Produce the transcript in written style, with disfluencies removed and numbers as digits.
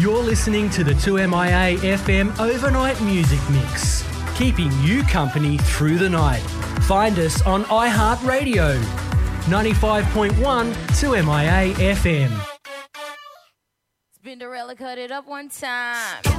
You're listening to the 2MIA FM Overnight Music Mix, keeping you company through the night. Find us on iHeartRadio, 95.1 2MIA FM. Spinderella cut it up one time.